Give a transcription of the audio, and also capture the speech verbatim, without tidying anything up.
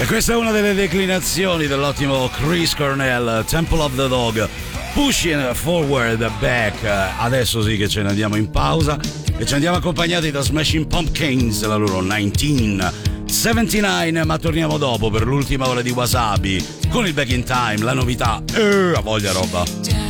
E questa è una delle declinazioni dell'ottimo Chris Cornell, Temple of the Dog, Pushing Forward Back. Adesso sì che ce ne andiamo in pausa e ci andiamo accompagnati da Smashing Pumpkins, la loro millenovecentosettantanove, ma torniamo dopo per l'ultima ora di Wasabi con il Back in Time, la novità. Eh, a voglia roba.